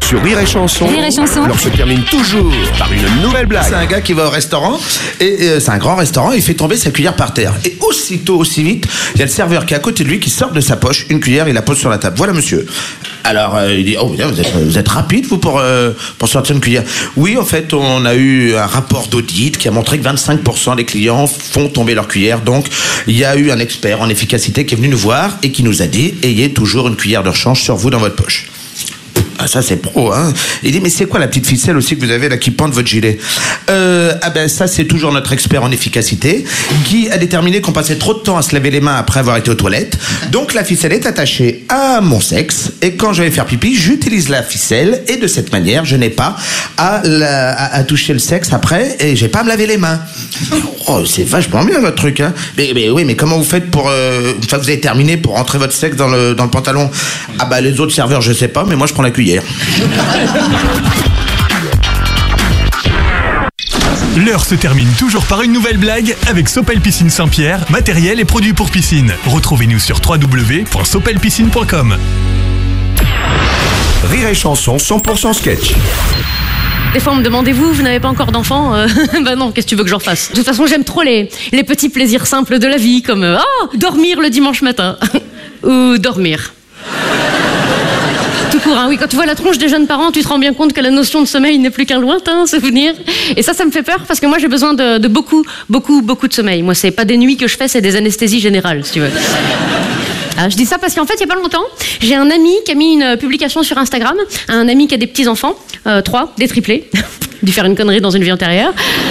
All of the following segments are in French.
Sur Rire et Chanson, l'on se termine toujours par une nouvelle blague. C'est un gars qui va au restaurant, et c'est un grand restaurant, il fait tomber sa cuillère par terre. Et aussitôt, aussi vite, il y a le serveur qui est à côté de lui, qui sort de sa poche une cuillère, il la pose sur la table. Voilà, monsieur. Alors, il dit, oh, vous êtes rapide, vous, pour sortir une cuillère. Oui, en fait, on a eu un rapport d'audit qui a montré que 25% des clients font tomber leur cuillère. Donc, il y a eu un expert en efficacité qui est venu nous voir et qui nous a dit, ayez toujours une cuillère de rechange sur vous dans votre poche. Ah, ça c'est pro, hein. Il dit, mais c'est quoi la petite ficelle aussi que vous avez là qui pend de votre gilet? Ah ben ça c'est toujours notre expert en efficacité qui a déterminé qu'on passait trop de temps à se laver les mains après avoir été aux toilettes. Donc la ficelle est attachée à mon sexe et quand je vais faire pipi, j'utilise la ficelle et de cette manière, je n'ai pas à toucher le sexe après et j'ai pas à me laver les mains. Oh, c'est vachement bien votre truc, hein. Mais oui, mais comment vous faites pour une fois que vous avez terminé pour rentrer votre sexe dans le pantalon? Ah bah les autres serveurs je sais pas, mais moi je prends la cuillère. L'heure se termine toujours par une nouvelle blague avec Sopel Piscine Saint-Pierre, matériel et produits pour piscine. Retrouvez-nous sur www.sopelpiscine.com. Rire et Chanson 100% sketch. Des fois, on me demande, vous n'avez pas encore d'enfant? Bah non, qu'est-ce que tu veux que j'en fasse? De toute façon, j'aime trop les petits plaisirs simples de la vie, comme dormir le dimanche matin. Ou dormir. Tout court, hein. Oui, quand tu vois la tronche des jeunes parents, tu te rends bien compte que la notion de sommeil n'est plus qu'un lointain souvenir. Et ça me fait peur parce que moi, j'ai besoin de beaucoup de sommeil. Moi, c'est pas des nuits que je fais, c'est des anesthésies générales, si tu veux. Alors, je dis ça parce qu'en fait, il y a pas longtemps, j'ai un ami qui a mis une publication sur Instagram, un ami qui a des petits-enfants, 3, des triplés, dû faire une connerie dans une vie antérieure.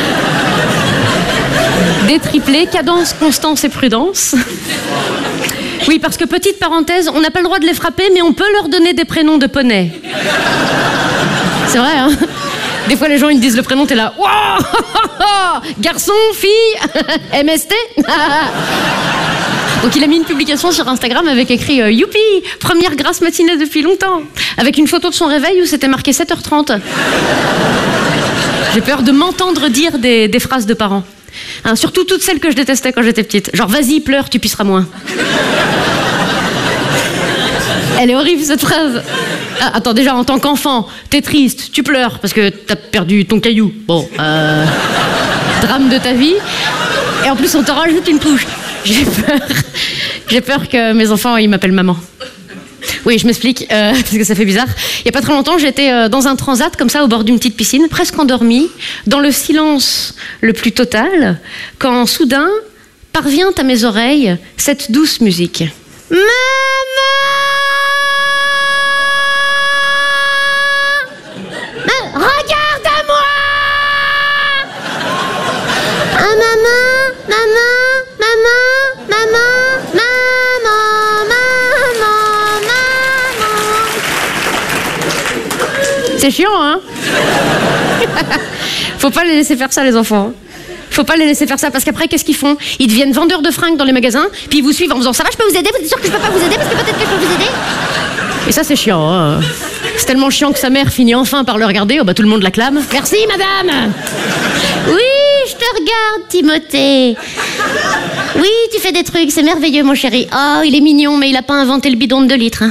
Des triplés, cadence, constance et prudence. Oui, parce que, petite parenthèse, on n'a pas le droit de les frapper, mais on peut leur donner des prénoms de poney. C'est vrai, hein? Des fois, les gens, ils me disent le prénom, t'es là, wow, garçon, fille, MST. Donc, il a mis une publication sur Instagram avec écrit youpi, première grasse matinée depuis longtemps, avec une photo de son réveil où c'était marqué 7h30. J'ai peur de m'entendre dire des phrases de parents. Hein, surtout toutes celles que je détestais quand j'étais petite. Genre, vas-y, pleure, tu pisseras moins. Elle est horrible, cette phrase. Ah, attends, déjà, en tant qu'enfant, t'es triste, tu pleures parce que t'as perdu ton caillou. Bon, drame de ta vie. Et en plus, on t'en rajoute une couche. J'ai peur que mes enfants, ils m'appellent maman. Oui, je m'explique, parce que ça fait bizarre. Il n'y a pas très longtemps, j'étais dans un transat, comme ça, au bord d'une petite piscine, presque endormie, dans le silence le plus total, quand soudain parvient à mes oreilles cette douce musique. Maman! Regarde à moi! Ah, maman, maman, maman, maman, maman, maman, maman. C'est chiant, hein? Faut pas les laisser faire ça, les enfants. Faut pas les laisser faire ça, parce qu'après, qu'est-ce qu'ils font? Ils deviennent vendeurs de fringues dans les magasins, puis ils vous suivent en disant, ça va, je peux vous aider? Vous êtes sûr que je peux pas vous aider? Parce que peut-être que je peux vous aider? Et ça, c'est chiant, hein? C'est tellement chiant que sa mère finit enfin par le regarder. Oh bah, tout le monde l'acclame. Merci, madame. Oui, je te regarde, Timothée. Oui, tu fais des trucs, c'est merveilleux, mon chéri. Oh, il est mignon, mais il a pas inventé le bidon de 2 litres. Hein.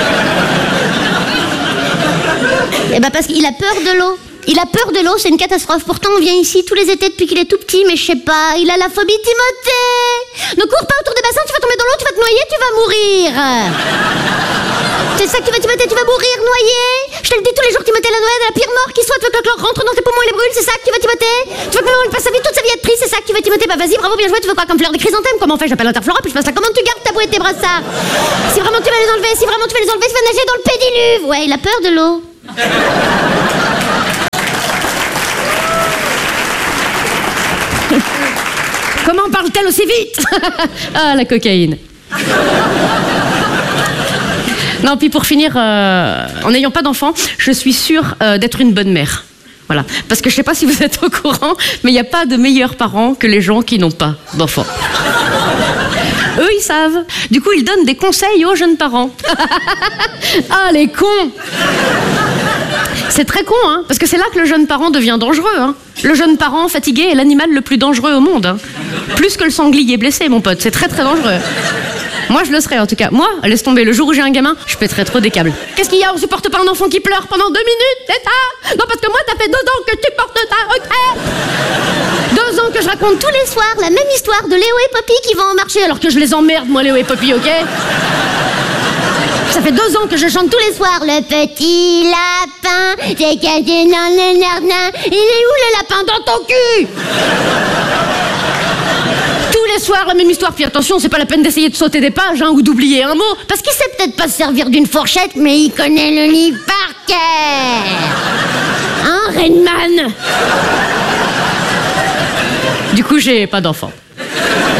Eh bah, parce qu'il a peur de l'eau. Il a peur de l'eau, c'est une catastrophe. Pourtant, on vient ici tous les étés depuis qu'il est tout petit, mais je sais pas, il a la phobie. Timothée! Ne cours pas autour des bassins, tu vas tomber dans l'eau, tu vas te noyer, tu vas mourir. C'est ça que tu vas, Timothée, tu vas mourir noyé. Je te le dis tous les jours, Timothée, la noyade est la pire mort qui soit. Tu veux que le chlore rentre dans tes poumons et les brûle, c'est ça que tu veux, Timothée? Tu veux que maman passe sa vie, toute sa vie à être triste, c'est ça que tu veux, Timothée? Bah vas-y, bravo, bien joué, tu veux quoi comme fleur des chrysanthèmes? Comment on fait? J'appelle Interflora, puis je passe la commande, tu gardes ta bouée et tes brassards. Si vraiment tu vas les enlever, tu vas nager dans le pédiluve. Ouais, il a peur de l'eau. Comment parle-t-elle aussi vite? Ah, la cocaïne. Non, puis pour finir, en n'ayant pas d'enfant, je suis sûre d'être une bonne mère. Voilà. Parce que je sais pas si vous êtes au courant, mais il n'y a pas de meilleurs parents que les gens qui n'ont pas d'enfants. Eux, ils savent. Du coup, ils donnent des conseils aux jeunes parents. Ah, les cons! C'est très con, hein, parce que c'est là que le jeune parent devient dangereux. Hein. Le jeune parent fatigué est l'animal le plus dangereux au monde. Hein. Plus que le sanglier blessé, mon pote. C'est très, très dangereux. Moi, je le serais en tout cas. Moi, laisse tomber, le jour où j'ai un gamin, je pèterais trop des câbles. Qu'est-ce qu'il y a? On supporte pas un enfant qui pleure pendant 2 minutes, c'est ça? Non, parce que moi, ça fait 2 ans que tu portes ça, ok? 2 ans que je raconte tous les soirs la même histoire de Léo et Poppy qui vont au marché, alors que je les emmerde, moi, Léo et Poppy, ok? Ça fait 2 ans que je chante tous les soirs. Le petit lapin, c'est caché dans le jardin. Il est où le lapin? Dans ton cul! Tous les soirs, la même histoire. Puis attention, c'est pas la peine d'essayer de sauter des pages ou d'oublier un mot. Parce qu'il sait peut-être pas se servir d'une fourchette, mais il connaît le livre par cœur. Hein, Redman? Du coup, j'ai pas d'enfant.